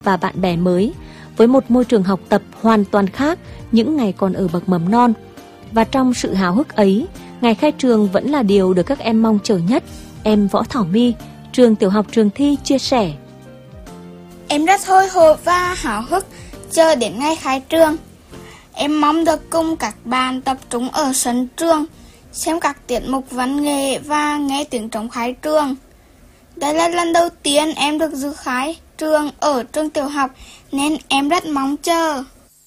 và bạn bè mới, với một môi trường học tập hoàn toàn khác những ngày còn ở bậc mầm non. Và trong sự háo hức ấy, ngày khai trường vẫn là điều được các em mong chờ nhất. Em Võ Thảo My, trường tiểu học Trường Thi chia sẻ. Em rất hồi hộp và háo hức chờ đến ngày khai trường. Em mong được cùng các bạn tập trung ở sân trường, xem các tiết mục văn nghệ và nghe tiếng trống khai trường. Đây là lần đầu tiên em được dự khai trường ở trường tiểu học nên em rất mong chờ.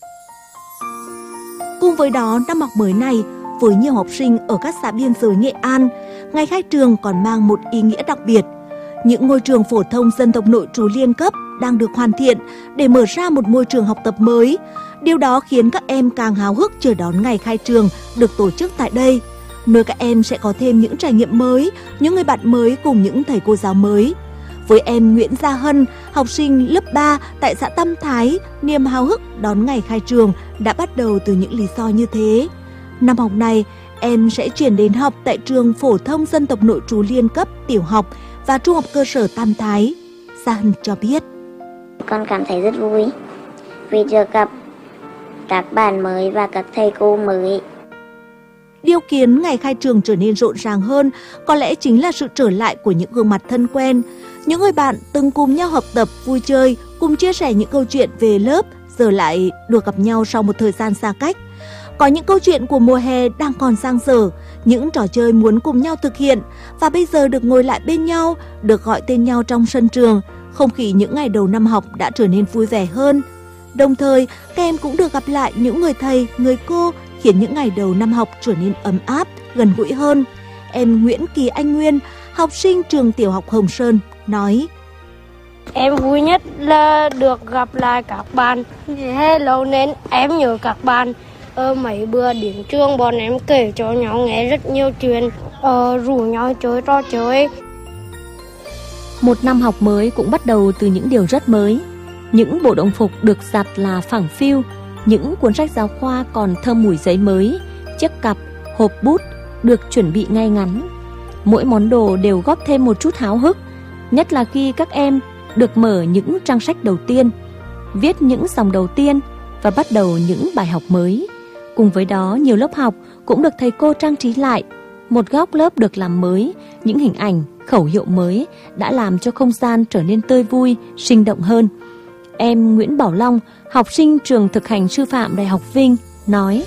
Cùng với đó, năm học mới này, với nhiều học sinh ở các xã biên giới Nghệ An, ngày khai trường còn mang một ý nghĩa đặc biệt. Những ngôi trường phổ thông dân tộc nội trú liên cấp đang được hoàn thiện để mở ra một môi trường học tập mới. Điều đó khiến các em càng háo hức chờ đón ngày khai trường được tổ chức tại đây, nơi các em sẽ có thêm những trải nghiệm mới, những người bạn mới cùng những thầy cô giáo mới. Với em Nguyễn Gia Hân, học sinh lớp 3 tại xã Tam Thái, niềm háo hức đón ngày khai trường đã bắt đầu từ những lý do như thế. Năm học này, em sẽ chuyển đến học tại trường phổ thông dân tộc nội trú liên cấp tiểu học và trung học cơ sở Tam Thái. Gia Hân cho biết. Con cảm thấy rất vui vì được gặp các bạn mới và các thầy cô mới. Điều khiến ngày khai trường trở nên rộn ràng hơn có lẽ chính là sự trở lại của những gương mặt thân quen. Những người bạn từng cùng nhau học tập, vui chơi, cùng chia sẻ những câu chuyện về lớp, giờ lại được gặp nhau sau một thời gian xa cách. Có những câu chuyện của mùa hè đang còn dang dở, những trò chơi muốn cùng nhau thực hiện và bây giờ được ngồi lại bên nhau, được gọi tên nhau trong sân trường. Không khí những ngày đầu năm học đã trở nên vui vẻ hơn. Đồng thời, các em cũng được gặp lại những người thầy, người cô, khiến những ngày đầu năm học trở nên ấm áp, gần gũi hơn. Em Nguyễn Kỳ Anh Nguyên, học sinh trường tiểu học Hồng Sơn, nói: Em vui nhất là được gặp lại các bạn. Hết lâu nên em nhớ các bạn. Mấy bữa đến trường bọn em kể cho nhau nghe rất nhiều chuyện, rủ nhau chơi trò chơi. Một năm học mới cũng bắt đầu từ những điều rất mới. Những bộ đồng phục được giặt là phẳng phiu, những cuốn sách giáo khoa còn thơm mùi giấy mới, chiếc cặp, hộp bút được chuẩn bị ngay ngắn. Mỗi món đồ đều góp thêm một chút háo hức, nhất là khi các em được mở những trang sách đầu tiên, viết những dòng đầu tiên và bắt đầu những bài học mới. Cùng với đó, nhiều lớp học cũng được thầy cô trang trí lại. Một góc lớp được làm mới, những hình ảnh, khẩu hiệu mới đã làm cho không gian trở nên tươi vui, sinh động hơn. Em Nguyễn Bảo Long, học sinh trường thực hành sư phạm Đại học Vinh, nói: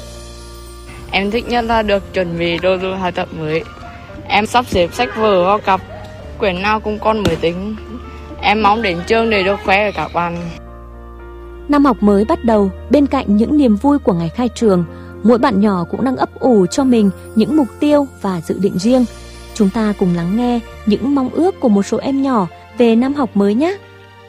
Em thích nhất là được chuẩn bị đồ dùng học tập mới. Em sắp xếp sách vở vào cặp, quyển nào cũng con mới tính. Em mong đến trường để được khoe với các bạn. Năm học mới bắt đầu, bên cạnh những niềm vui của ngày khai trường, mỗi bạn nhỏ cũng đang ấp ủ cho mình những mục tiêu và dự định riêng. Chúng ta cùng lắng nghe những mong ước của một số em nhỏ về năm học mới nhé.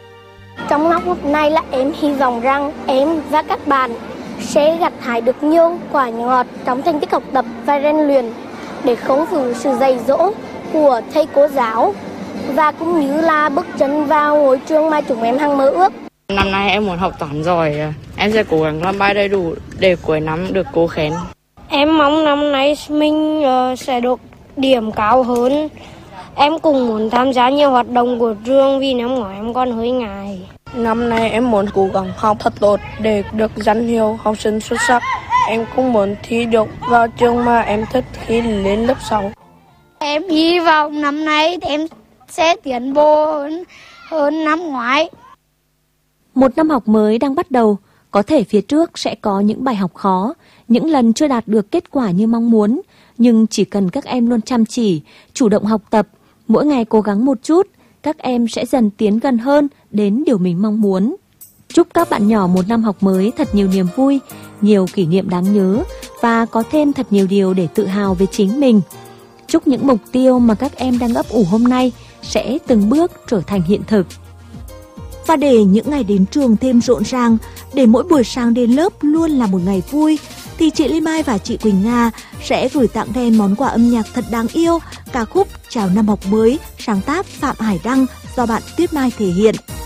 Trong năm học này là em hy vọng rằng em và các bạn sẽ gặt hái được nhiều quả ngọt trong thành tích học tập và rèn luyện để khống phủ sự dạy dỗ của thầy cô giáo và cũng như là bước chân vào ngôi trường mà chúng em hằng mơ ước. Năm nay em muốn học toán giỏi, em sẽ cố gắng làm bài đầy đủ để cuối năm được cô khen. Em mong năm nay mình sẽ được điểm cao hơn. Em cũng muốn tham gia nhiều hoạt động của trường vì năm ngoái em còn hơi ngại. Năm nay em muốn cố gắng học thật tốt để được danh hiệu học sinh xuất sắc. Em cũng muốn thi được vào trường mà em thích khi lên lớp 6. Em hy vọng năm nay em sẽ tiến bộ hơn năm ngoái. Một năm học mới đang bắt đầu, có thể phía trước sẽ có những bài học khó, những lần chưa đạt được kết quả như mong muốn, nhưng chỉ cần các em luôn chăm chỉ, chủ động học tập, mỗi ngày cố gắng một chút, các em sẽ dần tiến gần hơn đến điều mình mong muốn. Chúc các bạn nhỏ một năm học mới thật nhiều niềm vui, nhiều kỷ niệm đáng nhớ và có thêm thật nhiều điều để tự hào về chính mình. Chúc những mục tiêu mà các em đang ấp ủ hôm nay sẽ từng bước trở thành hiện thực. Và để những ngày đến trường thêm rộn ràng, để mỗi buổi sáng đến lớp luôn là một ngày vui, thì chị Lê Mai và chị Quỳnh Nga sẽ gửi tặng các em món quà âm nhạc thật đáng yêu, ca khúc Chào năm học mới, sáng tác Phạm Hải Đăng do bạn Tuyết Mai thể hiện.